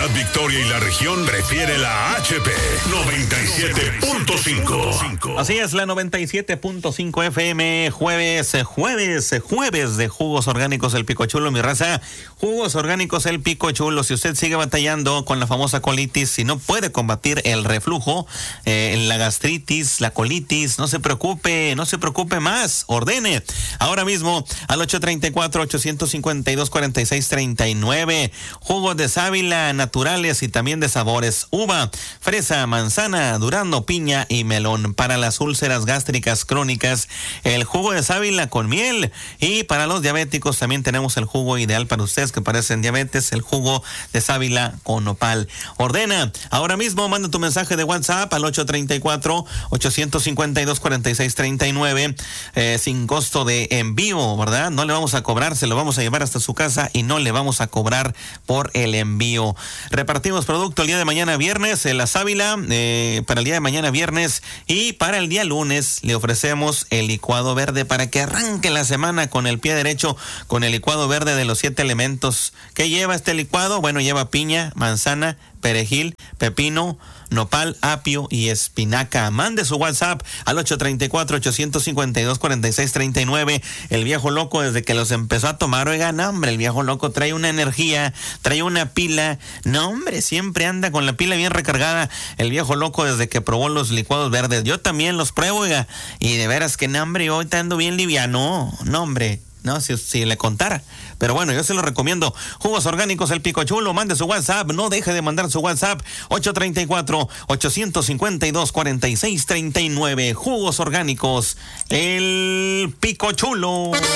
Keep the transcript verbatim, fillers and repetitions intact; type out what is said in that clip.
Ciudad Victoria y la región prefiere la H P noventa y siete punto cinco. Así es, la noventa y siete punto cinco F M, jueves, jueves, jueves de jugos orgánicos El Pico Chulo, mi raza. Jugos orgánicos El Pico Chulo. Si usted sigue batallando con la famosa colitis, si no puede combatir el reflujo, eh, la gastritis, la colitis, no se preocupe, no se preocupe más. Ordene ahora mismo al ocho treinta y cuatro, ochocientos cincuenta y dos, cuarenta y seis treinta y nueve. Jugos de sábila naturales y también de sabores: uva, fresa, manzana, durazno, piña y melón. Para las úlceras gástricas crónicas, el jugo de sábila con miel. Y para los diabéticos también tenemos el jugo ideal para ustedes que padecen diabetes, el jugo de sábila con nopal. Ordena ahora mismo, manda tu mensaje de WhatsApp al ocho treinta y cuatro, ochocientos cincuenta y dos, cuarenta y seis treinta y nueve, eh, sin costo de envío, ¿verdad? No le vamos a cobrar, se lo vamos a llevar hasta su casa y no le vamos a cobrar por el envío. Repartimos producto el día de mañana viernes, en la sábila, eh, para el día de mañana viernes, y para el día lunes le ofrecemos el licuado verde para que arranque la semana con el pie derecho, con el licuado verde de los siete elementos. ¿Qué lleva este licuado? Bueno, lleva piña, manzana, perejil, pepino, nopal, apio y espinaca. Mande su WhatsApp al ocho treinta y cuatro, ochocientos cincuenta y dos, cuarenta y seis treinta y nueve. El viejo loco, desde que los empezó a tomar, oiga, no hombre, el viejo loco trae una energía, trae una pila, no hombre, siempre anda con la pila bien recargada. El viejo loco, desde que probó los licuados verdes, yo también los pruebo, oiga, y de veras que no hombre, yo ahorita ando bien liviano, no hombre. No, si, si le contara. Pero bueno, yo se lo recomiendo. Jugos orgánicos El Pico Chulo. Mande su WhatsApp. No deje de mandar su WhatsApp. ocho treinta y cuatro, ochocientos cincuenta y dos, cuarenta y seis treinta y nueve. Jugos orgánicos El Pico Chulo.